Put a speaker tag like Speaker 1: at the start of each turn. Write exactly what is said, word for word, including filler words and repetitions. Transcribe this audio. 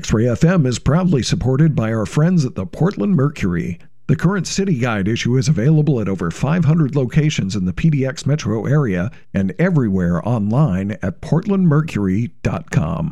Speaker 1: three F M is proudly supported by our friends at the Portland Mercury. The current City Guide issue is available at over five hundred locations in the P D X metro area and everywhere online at portland mercury dot com.